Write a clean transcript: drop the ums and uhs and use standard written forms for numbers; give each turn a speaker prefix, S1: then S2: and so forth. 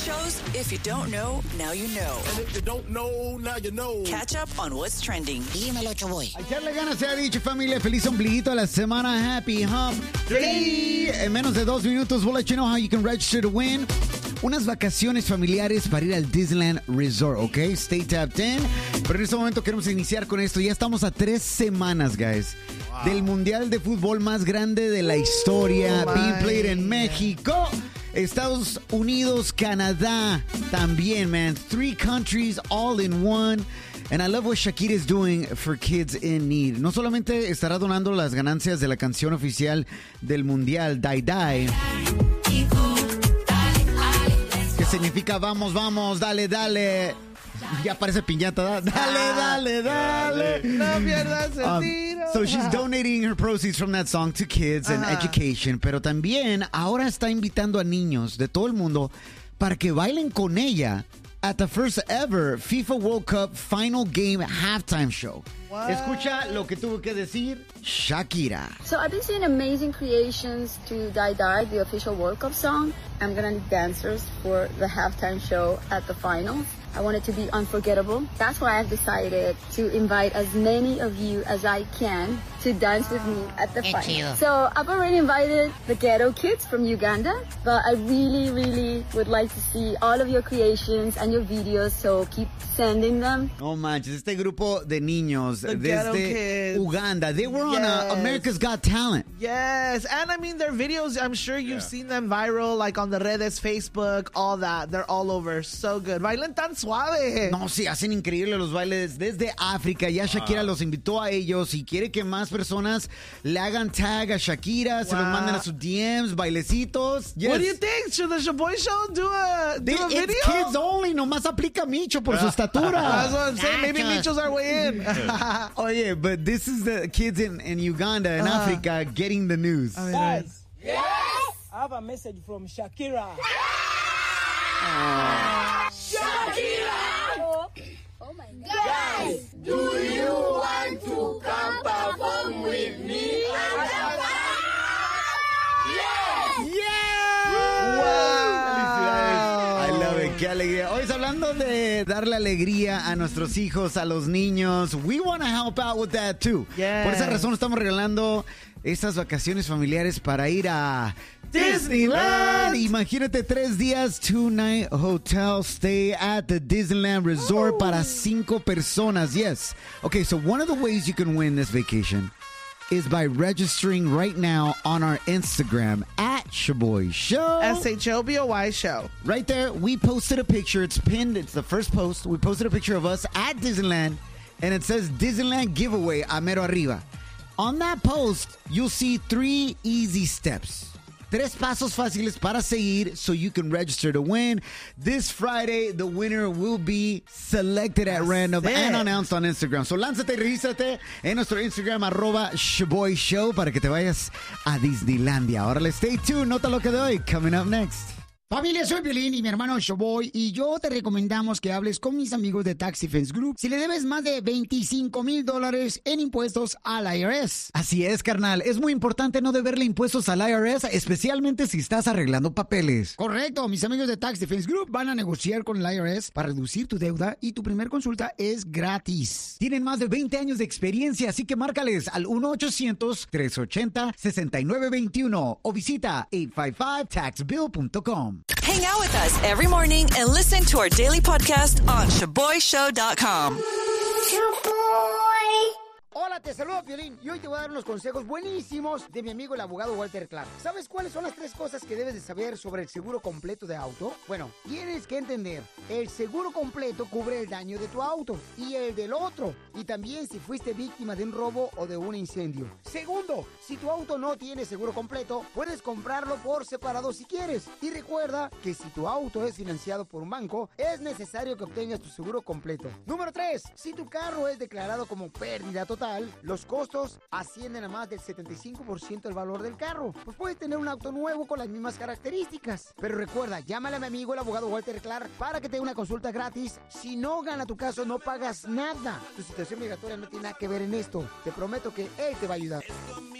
S1: shows, if you don't know, now you know.
S2: And if you don't know, now you know.
S1: Catch up on what's trending.
S3: Dímelo, Choboy.
S4: A echarle ganas se ha dicho, familia. Feliz ombliguito a la semana. Happy Hump Day. En menos de 2 minutos, we'll let you know how you can register to win unas vacaciones familiares para ir al Disneyland Resort, ¿ok? Stay tapped in. Pero en este momento queremos iniciar con esto. Ya estamos a 3 semanas, guys, del Mundial de Fútbol más grande de la historia. Being played en México, Estados Unidos, Canadá también, man. 3 countries all in one. And I love what Shakira is doing for kids in need. No solamente estará donando las ganancias de la canción oficial del Mundial, Die Die, que significa vamos, vamos, dale, dale. Ya parece piñata, dale, dale.
S5: No pierdas el tiro.
S4: So she's donating her proceeds from that song to kids and education. Pero también ahora está invitando a niños de todo el mundo para que bailen con ella at the first ever FIFA World Cup Final Game Halftime Show.
S5: What?
S4: Escucha lo que tuvo que decir Shakira.
S6: So I've been seeing amazing creations to Die Die, the official World Cup song. I'm gonna need dancers for the halftime show at the finals. I want it to be unforgettable. That's why I've decided to invite as many of you as I can to dance with me at the finals. So I've already invited the Ghetto Kids from Uganda, but I really would like to see all of your creations and your videos, so keep sending them.
S4: No manches, este grupo de niños
S5: The Ghetto
S4: desde
S5: Kids.
S4: Uganda. They were on
S5: Yes.
S4: America's Got Talent.
S5: Yes, and I mean their videos, I'm sure you've seen them viral, like on the redes, Facebook, all that. They're all over. So good. Bailan tan suave.
S4: No, sí, hacen increíble los bailes desde África. Ya Shakira los invitó a ellos y quiere que más personas le hagan tag a Shakira, se los manden a sus DMs, bailecitos. Yes.
S5: What do you think? Should the Shaboy Show do a video?
S4: It's kids only, nomás aplica Micho por su estatura.
S5: That's what I'm saying. Maybe Micho's our way in.
S4: Oye, but this is the kids in Uganda and Africa getting the news.
S7: Guys, yes? I have a message from Shakira.
S6: Oh my God.
S2: Guys, do you want to come perform with me?
S4: I love it. Qué alegría. Hoy es hablando de darle alegría a nuestros hijos, a los niños. We want to help out with that too.
S5: Yes.
S4: Por esa razón estamos regalando estas vacaciones familiares para ir a Disneyland. Imagínate 3 días, 2-night hotel stay at the Disneyland Resort para 5 personas. Yes. Okay, so one of the ways you can win this vacation is by registering right now on our Instagram at Shaboy Show.
S5: SHOBOY Show.
S4: Right there, we posted a picture. It's pinned. It's the first post. We posted a picture of us at Disneyland, and it says Disneyland giveaway a mero arriba. On that post, you'll see 3 easy steps. 3 pasos fáciles para seguir so you can register to win. This Friday, the winner will be selected at random and announced on Instagram. So lánzate y regístrate en nuestro Instagram, @Shaboy Show, para que te vayas a Disneylandia. Ahora, stay tuned. Nota lo que doy. Coming up next.
S3: Familia, soy Piolín y mi hermano Shoboy, y yo te recomendamos que hables con mis amigos de Tax Defense Group si le debes más de $25,000 en impuestos al IRS.
S4: Así es, carnal. Es muy importante no deberle impuestos al IRS, especialmente si estás arreglando papeles.
S3: Correcto, mis amigos de Tax Defense Group van a negociar con el IRS para reducir tu deuda y tu primer consulta es gratis.
S4: Tienen más de 20 años de experiencia, así que márcales al 1-800-380-6921 o visita 855taxbill.com.
S1: Hang out with us every morning and listen to our daily podcast on ShaboyShow.com.
S3: Hola, te saludo, Piolín, y hoy te voy a dar unos consejos buenísimos de mi amigo el abogado Walter Clark. ¿Sabes cuáles son las 3 cosas que debes de saber sobre el seguro completo de auto? Bueno, tienes que entender, el seguro completo cubre el daño de tu auto y el del otro, y también si fuiste víctima de un robo o de un incendio. Segundo, si tu auto no tiene seguro completo, puedes comprarlo por separado si quieres. Y recuerda que si tu auto es financiado por un banco, es necesario que obtengas tu seguro completo. Número 3, si tu carro es declarado como pérdida total, los costos ascienden a más del 75% del valor del carro. Pues puedes tener un auto nuevo con las mismas características. Pero recuerda, llámale a mi amigo el abogado Walter Clark para que te dé una consulta gratis. Si no gana tu caso, no pagas nada. Tu situación migratoria no tiene nada que ver en esto. Te prometo que él te va a ayudar.